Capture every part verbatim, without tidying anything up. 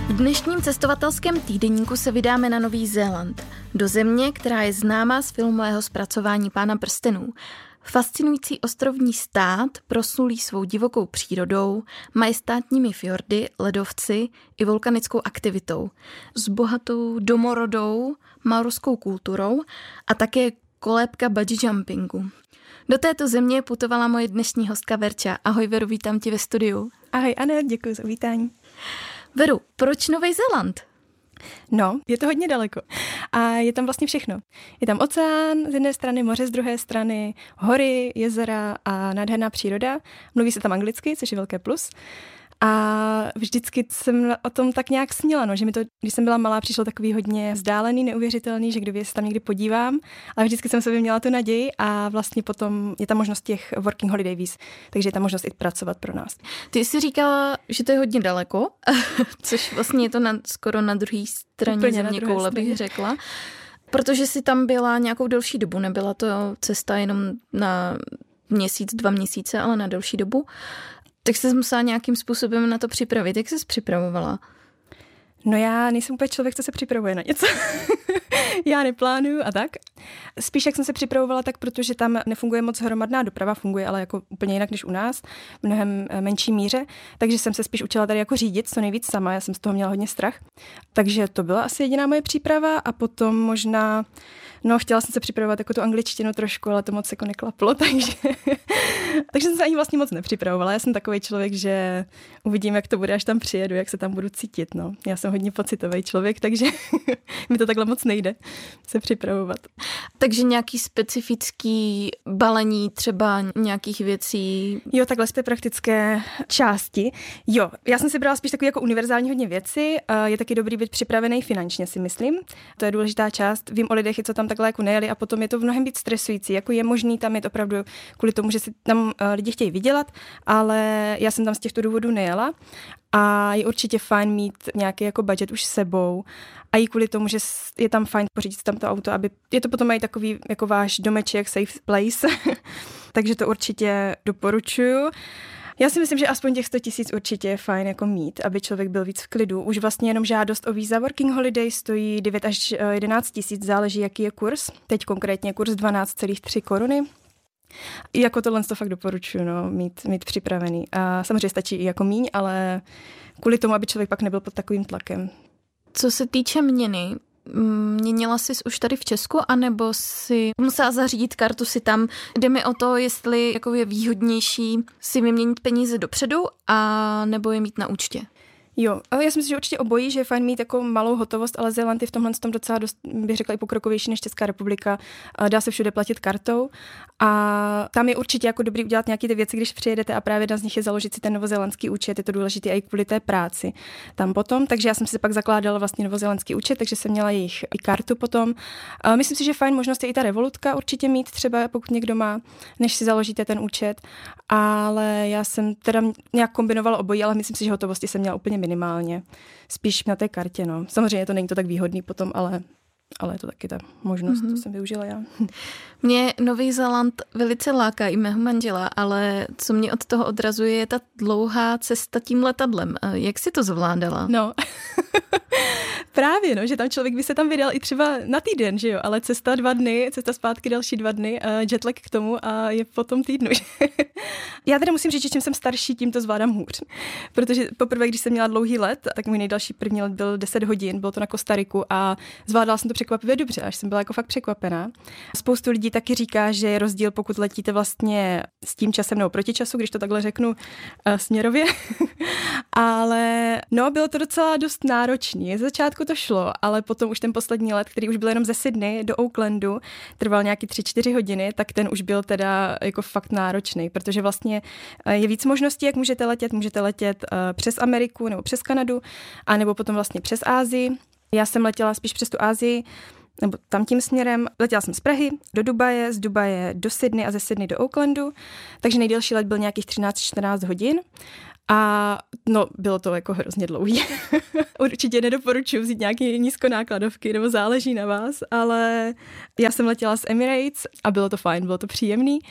V dnešním cestovatelském týdeníku se vydáme na Nový Zéland, do země, která je známá z filmového zpracování Pána prstenů. Fascinující ostrovní stát proslulý svou divokou přírodou, majestátními fjordy, ledovci i vulkanickou aktivitou, s bohatou domorodou maorskou kulturou a také kolébka bungee jumpingu. Do této země putovala moje dnešní hostka Verča. Ahoj Veru, vítám tě ve studiu. Ahoj Anne, děkuji za vítání. Veru, proč Nový Zéland? No, je to hodně daleko a je tam vlastně všechno. Je tam oceán z jedné strany, moře z druhé strany, hory, jezera a nádherná příroda. Mluví se tam anglicky, což je velké plus. A vždycky jsem o tom tak nějak snila, no, že mi to, když jsem byla malá, přišlo takový hodně vzdálený, neuvěřitelný, že kdyby se tam někdy podívám, ale vždycky jsem sobě měla tu naději a vlastně potom je tam možnost těch working holiday víz, takže je tam možnost i pracovat pro nás. Ty jsi říkala, že to je hodně daleko, což vlastně je to na, skoro na druhé straně země koule, bych řekla. Protože jsi tam byla nějakou delší dobu, nebyla to cesta jenom na měsíc, dva měsíce, ale na delší dobu. Tak jsi musela nějakým způsobem na to připravit. Jak jsi se připravovala? No já nejsem úplně člověk, co se připravuje na něco. Já neplánuju a tak. Spíš jak jsem se připravovala, tak protože tam nefunguje moc hromadná doprava, funguje ale jako úplně jinak než u nás, v mnohem menší míře, takže jsem se spíš učila tady jako řídit co nejvíc sama, já jsem z toho měla hodně strach. Takže to byla asi jediná moje příprava a potom možná, no chtěla jsem se připravovat jako tu angličtinu trošku, ale to moc jako neklaplo, takže, takže jsem se ani vlastně moc nepřipravovala. Já jsem takovej člověk, že uvidím, jak to bude, až tam přijedu, jak se tam budu cítit, no. Já jsem hodně pocitový člověk, takže mi to takhle moc nejde se připravovat. Takže nějaký specifický balení třeba nějakých věcí? Jo, takhle z té praktické části. Jo, já jsem si brala spíš takový jako univerzální hodně věci. Je taky dobrý být připravený finančně, si myslím. To je důležitá část. Vím o lidech, co tam takhle jako nejeli a potom je to mnohem víc stresující. Jako je možný tam jít opravdu kvůli tomu, že si tam lidi chtějí vydělat, ale já jsem tam z těchto důvodů nejela. A je určitě fajn mít nějaký jako budget už s sebou a i kvůli tomu, že je tam fajn pořídit tam to auto, aby je to potom mají takový jako váš domeček, safe place. Takže to určitě doporučuju. Já si myslím, že aspoň těch sto tisíc určitě je fajn jako mít, aby člověk byl víc v klidu. Už vlastně jenom žádost o víza working holiday stojí devět až jedenáct tisíc, záleží, jaký je kurz. Teď konkrétně kurz dvanáct celá tři koruny. Jako tohle to fakt doporučuji, no, mít, mít připravený. A samozřejmě stačí i jako míň, ale kvůli tomu, aby člověk pak nebyl pod takovým tlakem. Co se týče měny, měnila jsi už tady v Česku, anebo si musela zařídit kartu si tam? Jde mi o to, jestli jako je výhodnější si vyměnit peníze dopředu, a nebo je mít na účtě. Jo, ale já si myslím, že určitě obojí, že je fajn mít jako malou hotovost, ale Zéland je v tomhle tom docela dost, bych řekla, i pokrokovější než Česká republika. Dá se všude platit kartou a tam je určitě jako dobrý udělat nějaké ty věci, když přijedete a právě jedna z nich je založit si ten novozélandský účet, je to důležité i kvůli té práci tam potom, takže já jsem si pak zakládala vlastně novozélandský účet, takže jsem měla jejich i kartu potom. A myslím si, že fajn možnost je i ta revolutka určitě mít třeba, pokud někdo má, než si založíte ten účet, ale já jsem teda nějak kombinovala obojí, ale myslím si, že hotovosti jsem měla úplně minimálně. Spíš na té kartě, no. Samozřejmě to není to tak výhodný potom, ale, ale je to taky ta možnost, mm-hmm. to jsem využila já. Mě Nový Zéland velice láká i mého manžela, ale co mě od toho odrazuje, je ta dlouhá cesta tím letadlem. Jak jsi to zvládala? No, právě, no, že tam člověk by se tam vydal i třeba na týden, že jo, ale cesta dva dny, cesta zpátky další dva dny, jetlag k tomu a je po tom týdnu. Já teda musím říct, že čím jsem starší, tím to zvládám hůř. Protože poprvé, když jsem měla dlouhý let, tak můj nejdelší první let byl deset hodin, bylo to na Kostariku a zvládala jsem to překvapivě dobře, až jsem byla jako fakt překvapená. Spoustu lidí taky říká, že je rozdíl, pokud letíte vlastně s tím časem nebo proti času, když to takhle řeknu směrově. Ale no, bylo to docela dost náročný. Z začátku to šlo, ale potom už ten poslední let, který už byl jenom ze Sydney do Aucklandu, trval nějaký tři čtyři hodiny, tak ten už byl teda jako fakt náročný, protože vlastně je víc možností, jak můžete letět. Můžete letět přes Ameriku nebo přes Kanadu, a nebo potom vlastně přes Asii. Já jsem letěla spíš přes tu Asii, nebo tam tím směrem. Letěla jsem z Prahy do Dubaje, z Dubaje do Sydney a ze Sydney do Aucklandu, takže nejdelší let byl nějakých třináct čtrnáct hodin. A no, bylo to jako hrozně dlouhý. Určitě nedoporučuji vzít nějaké nízkonákladovky, nebo záleží na vás, ale já jsem letěla z Emirates a bylo to fajn, bylo to příjemný.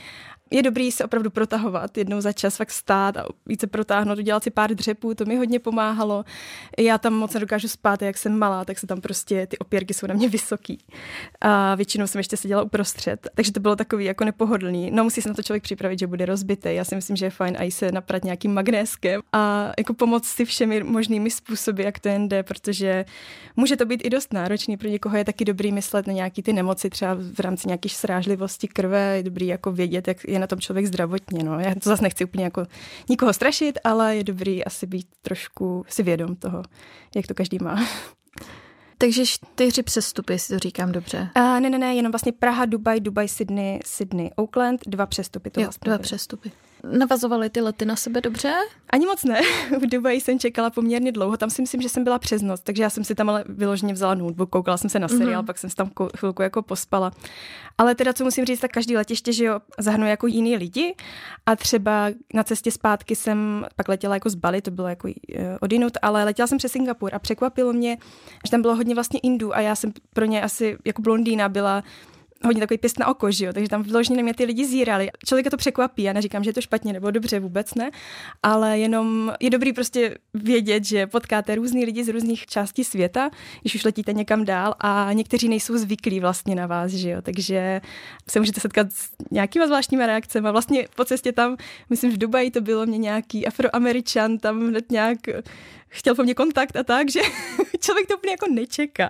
je dobrý se opravdu protahovat, jednou za čas fakt stát a více protáhnout, udělat si pár dřepů, to mi hodně pomáhalo. Já tam moc nedokážu spát, jak jsem malá, tak se tam prostě ty opěrky jsou na mě vysoký. A většinou jsem ještě seděla uprostřed, takže to bylo takový jako nepohodlný. No musí se na to člověk připravit, že bude rozbitý. Já si myslím, že je fajn i se naprat nějakým magnéskem a jako pomoct si všemi možnými způsoby, jak to jen jde, protože může to být i dost náročný. Pro někoho je taky dobrý myslet na nějaký ty nemoci, třeba v rámci nějakých srážlivosti krve, je dobrý jako vědět, jak je na tom člověk zdravotně. No. Já to zase nechci úplně jako nikoho strašit, ale je dobrý asi být trošku si vědom toho, jak to každý má. Takže čtyři přestupy, jestli to říkám dobře. A ne, ne, ne, jenom vlastně Praha, Dubaj, Dubaj, Sydney, Sydney, Oakland, dva přestupy. To jo, vlastně dva byly. přestupy. Navazovaly ty lety na sebe dobře? Ani moc ne. V Dubaji jsem čekala poměrně dlouho. Tam si myslím, že jsem byla přes noc, takže já jsem si tam ale vyloženě vzala notebook, koukala jsem se na seriál, mm-hmm. pak jsem si tam chvilku jako pospala. Ale teda, co musím říct, tak každý letiště, že jo, zahrnuje jako jiný lidi a třeba na cestě zpátky jsem pak letěla jako z Bali, to bylo jako odinut, ale letěla jsem přes Singapur a překvapilo mě, že tam bylo hodně vlastně Indů a já jsem pro ně asi jako blondýna byla hodně takový pěst na oko, že jo, takže tam vložně na mě ty lidi zírali. Člověka to překvapí, já neříkám, že je to špatně nebo dobře, vůbec ne, ale jenom je dobrý prostě vědět, že potkáte různý lidi z různých částí světa, když už letíte někam dál a někteří nejsou zvyklí vlastně na vás, že jo, takže se můžete setkat s nějakýma zvláštníma reakcemi. Vlastně po cestě tam, myslím, v Dubaji to bylo mě nějaký Afroameričan, tam hned nějak chtěl po mně kontakt a tak, že člověk to úplně jako nečeká.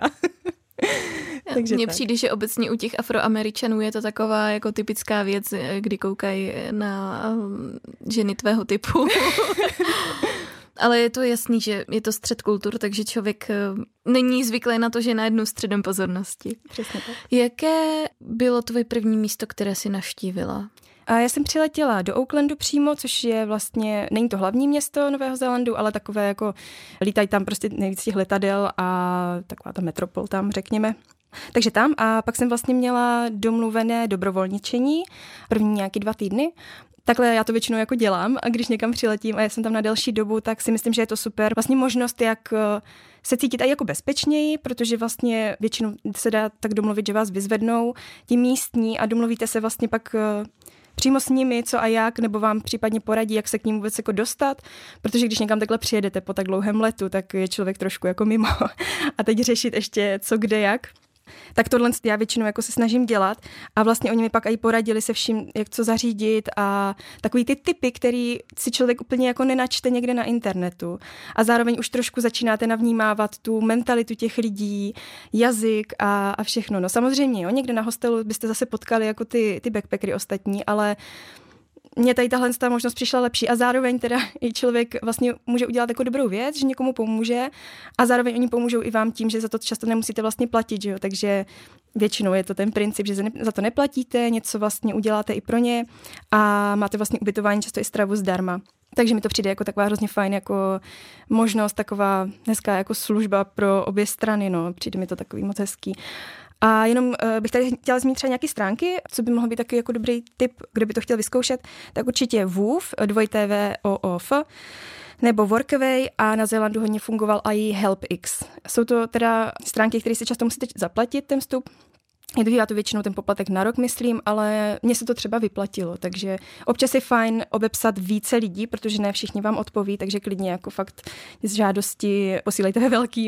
Mně přijde, že obecně u těch Afroameričanů je to taková jako typická věc, kdy koukají na ženy tvého typu. Ale je to jasný, že je to střet kultur, takže člověk není zvyklý na to, že je na jednu středem pozornosti. Přesně tak. Jaké bylo tvoje první místo, které jsi navštívila? A já jsem přiletěla do Aucklandu přímo, což je vlastně, není to hlavní město Nového Zélandu, ale takové jako, lítají tam prostě nejvíc těch letadel a taková ta metropol tam, řekněme. Takže tam a pak jsem vlastně měla domluvené dobrovolničení, první nějaký dva týdny. Takhle já to většinou jako dělám a když někam přiletím a já jsem tam na delší dobu, tak si myslím, že je to super. Vlastně možnost, jak se cítit i jako bezpečněji, protože vlastně většinou se dá tak domluvit, že vás vyzvednou ti místní a domluvíte se vlastně pak přímo s nimi, co a jak, nebo vám případně poradí, jak se k ním vůbec jako dostat, protože když někam takhle přijedete po tak dlouhém letu, tak je člověk trošku jako mimo. A teď řešit ještě co, kde, jak. Tak tohle já většinou jako se snažím dělat a vlastně oni mi pak i poradili se vším, jak co zařídit a takový ty tipy, který si člověk úplně jako nenačte někde na internetu a zároveň už trošku začínáte navnímávat tu mentalitu těch lidí, jazyk a, a všechno. No samozřejmě, jo, někde na hostelu byste zase potkali jako ty, ty backpackery ostatní, ale mně tady tahle ta možnost přišla lepší a zároveň teda i člověk vlastně může udělat jako dobrou věc, že někomu pomůže a zároveň oni pomůžou i vám tím, že za to často nemusíte vlastně platit, že jo? Takže většinou je to ten princip, že za to neplatíte, něco vlastně uděláte i pro ně a máte vlastně ubytování, často i stravu zdarma. Takže mi to přijde jako taková hrozně fajn jako možnost, taková hezká jako služba pro obě strany, no, přijde mi to takový moc hezký. A jenom uh, bych tady chtěla zmínit třeba nějaké stránky, co by mohl být taky jako dobrý tip, kdo by to chtěl vyzkoušet, tak určitě WOOF, dvoj T V O O F, nebo Workaway a na Zélandu hodně fungoval i HelpX. Jsou to teda stránky, které si často musíte zaplatit, ten vstup. Je to většinou ten poplatek na rok, myslím, ale mně se to třeba vyplatilo, takže občas je fajn obepsat více lidí, protože ne všichni vám odpoví, takže klidně jako fakt z žádosti posílejte ve velkým.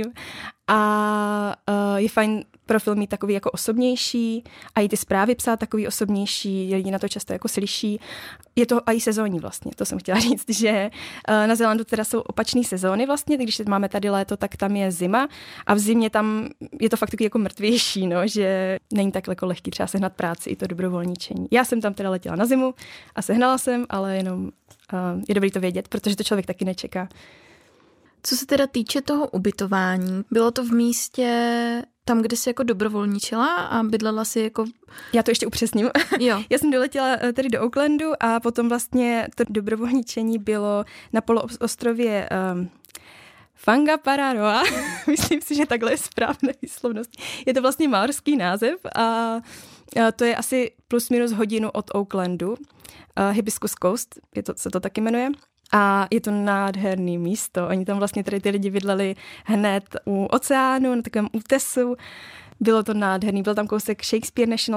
A uh, je fajn profil mít takový jako osobnější a i ty zprávy psát takový osobnější, lidi na to často jako slyší. Je to i sezónní vlastně, to jsem chtěla říct, že uh, na Zélandu teda jsou opačné sezóny vlastně, když máme tady léto, tak tam je zima a v zimě tam je to fakt takový jako mrtvější, no, že není tak jako lehký třeba sehnat práci i to dobrovolničení. Já jsem tam teda letěla na zimu a sehnala jsem, ale jenom uh, je dobrý to vědět, protože to člověk taky nečeká. Co se teda týče toho ubytování, bylo to v místě tam, kde jsi jako dobrovolničila a bydlela si jako... Já to ještě upřesním. Jo. Já jsem doletěla tedy do Aucklandu a potom vlastně to dobrovolničení bylo na poloostrově um, Whangaparaoa. Myslím si, že takhle je správné výslovnost. Je to vlastně maorský název a, a to je asi plus minus hodinu od Aucklandu. Uh, Hibiscus Coast, je to, se to taky jmenuje. A je to nádherný místo. Oni tam vlastně tady ty lidi bydleli hned u oceánu, na takovém útesu. Bylo to nádherný. Byl tam kousek Shakespeare National